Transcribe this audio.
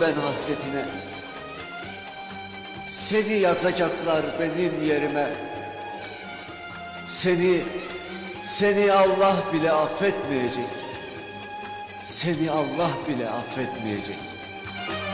ben hasretine. Seni yakacaklar benim yerime. Seni Allah bile affetmeyecek. Seni Allah bile affetmeyecek.